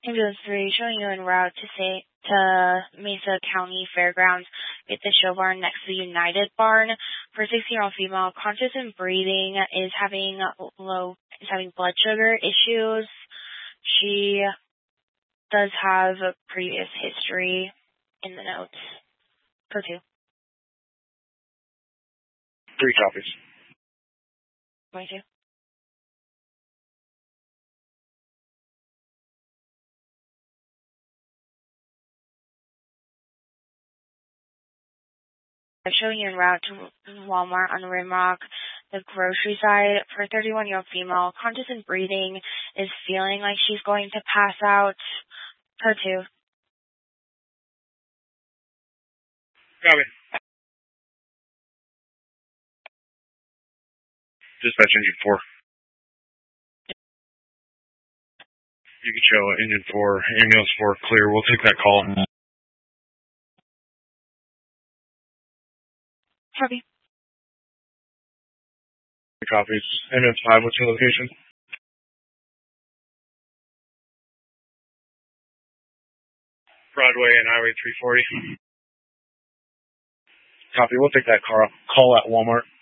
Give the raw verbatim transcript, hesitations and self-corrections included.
Ambulance three showing you en route to say to Mesa County Fairgrounds at the show barn next to the United Barn for a sixteen-year-old female, conscious and breathing, is having low is having blood sugar issues. She does have a previous history in the notes. Per two. Three copies. Twenty-two. I'm showing you en route to Walmart on the Rimrock, the grocery side, for a thirty-one-year-old female, conscious and breathing, is feeling like she's going to pass out. Per two. Copy. Dispatch engine four. You can show engine four, ambulance four clear. We'll take that call. Copy. Copies. Ambulance five, what's your location? Broadway and Highway three forty. Copy. We'll take that call call at Walmart.